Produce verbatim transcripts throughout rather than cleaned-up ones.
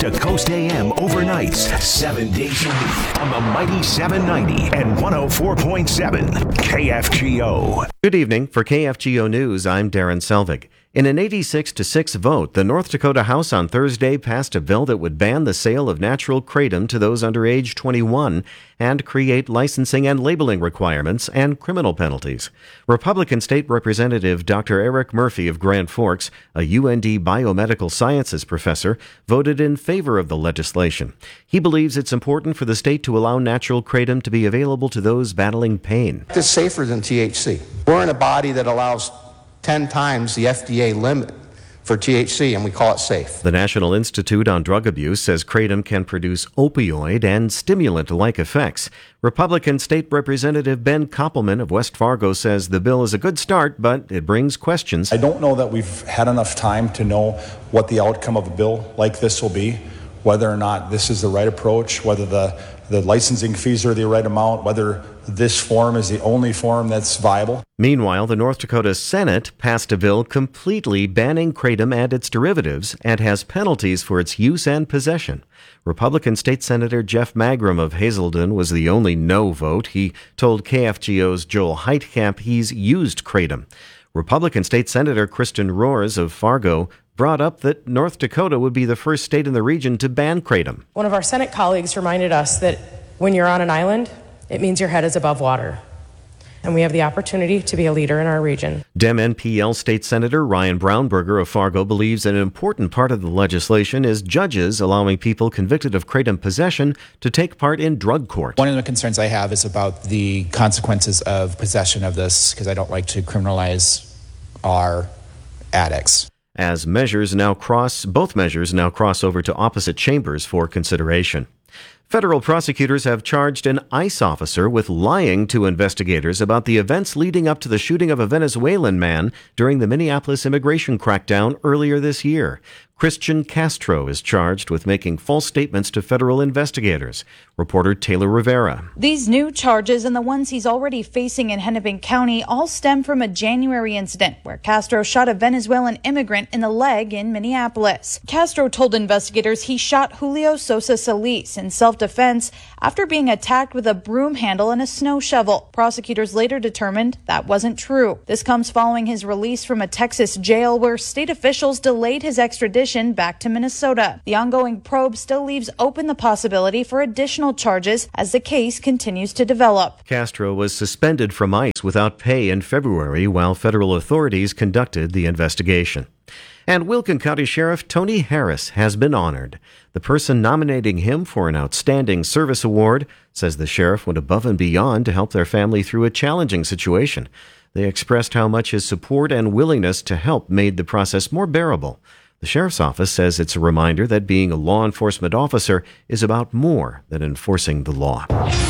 Coast to Coast A M overnights, seven days a week on the mighty seven ninety and one oh four point seven K F G O. Good evening. For K F G O News, I'm Darren Selvig. In an eighty-six to six vote, the North Dakota House on Thursday passed a bill that would ban the sale of natural kratom to those under age twenty-one and create licensing and labeling requirements and criminal penalties. Republican State Representative Doctor Eric Murphy of Grand Forks, a U N D biomedical sciences professor, voted in favor of the legislation. He believes it's important for the state to allow natural kratom to be available to those battling pain. It's safer than T H C. We're in a body that allows ten times the F D A limit for T H C, and we call it safe. The National Institute on Drug Abuse says kratom can produce opioid and stimulant-like effects. Republican State Representative Ben Koppelman of West Fargo says the bill is a good start, but it brings questions. I don't know that we've had enough time to know what the outcome of a bill like this will be, whether or not this is the right approach, whether the, the licensing fees are the right amount, whether this form is the only form that's viable. Meanwhile, the North Dakota Senate passed a bill completely banning kratom and its derivatives and has penalties for its use and possession. Republican State Senator Jeff Magrum of Hazelden was the only no vote. He told K F G O's Joel Heitkamp he's used kratom. Republican State Senator Kristen Roars of Fargo brought up that North Dakota would be the first state in the region to ban kratom. One of our Senate colleagues reminded us that when you're on an island, it means your head is above water. And we have the opportunity to be a leader in our region. Dem N P L State Senator Ryan Brownberger of Fargo believes an important part of the legislation is judges allowing people convicted of kratom possession to take part in drug court. One of the concerns I have is about the consequences of possession of this, because I don't like to criminalize our addicts. As measures now cross, both measures now cross over to opposite chambers for consideration. Federal prosecutors have charged an ICE officer with lying to investigators about the events leading up to the shooting of a Venezuelan man during the Minneapolis immigration crackdown earlier this year. Christian Castro is charged with making false statements to federal investigators. Reporter Taylor Rivera. These new charges and the ones he's already facing in Hennepin County all stem from a January incident where Castro shot a Venezuelan immigrant in the leg in Minneapolis. Castro told investigators he shot Julio Sosa Solis in self-defense after being attacked with a broom handle and a snow shovel. Prosecutors later determined that wasn't true. This comes following his release from a Texas jail where state officials delayed his extradition back to Minnesota. The ongoing probe still leaves open the possibility for additional charges as the case continues to develop. Castro was suspended from ICE without pay in February while federal authorities conducted the investigation. And Wilkin County Sheriff Tony Harris has been honored. The person nominating him for an Outstanding Service Award says the sheriff went above and beyond to help their family through a challenging situation. They expressed how much his support and willingness to help made the process more bearable. The sheriff's office says it's a reminder that being a law enforcement officer is about more than enforcing the law.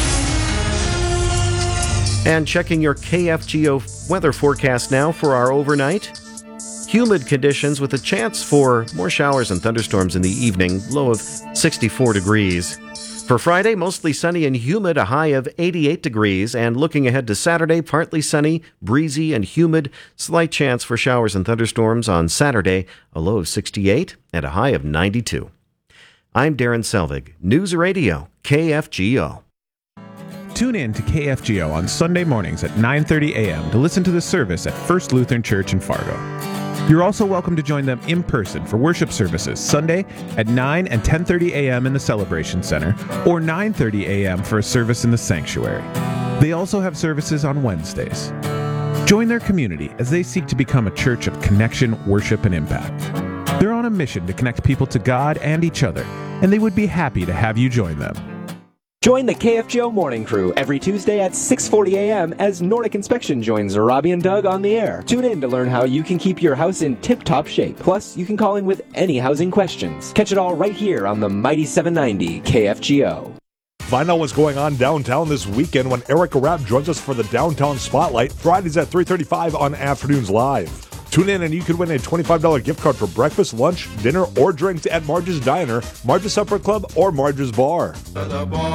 And checking your K F G O weather forecast now for our overnight. Humid conditions with a chance for more showers and thunderstorms in the evening, low of sixty-four degrees. For Friday, mostly sunny and humid, a high of eighty-eight degrees. And looking ahead to Saturday, partly sunny, breezy and humid. Slight chance for showers and thunderstorms on Saturday, a low of sixty-eight and a high of ninety-two. I'm Darren Selvig, News Radio, K F G O. Tune in to K F G O on Sunday mornings at nine thirty a.m. to listen to the service at First Lutheran Church in Fargo. You're also welcome to join them in person for worship services Sunday at nine and ten thirty a.m. in the Celebration Center or nine thirty a.m. for a service in the sanctuary. They also have services on Wednesdays. Join their community as they seek to become a church of connection, worship, and impact. They're on a mission to connect people to God and each other, and they would be happy to have you join them. Join the K F G O Morning Crew every Tuesday at six forty a.m. as Nordic Inspection joins Robbie and Doug on the air. Tune in to learn how you can keep your house in tip-top shape. Plus, you can call in with any housing questions. Catch it all right here on the Mighty seven ninety K F G O. Find out what's going on downtown this weekend when Erica Rapp joins us for the Downtown Spotlight, Fridays at three thirty-five on Afternoons Live. Tune in and you could win a twenty-five dollars gift card for breakfast, lunch, dinner, or drinks at Marge's Diner, Marge's Supper Club, or Marge's Bar.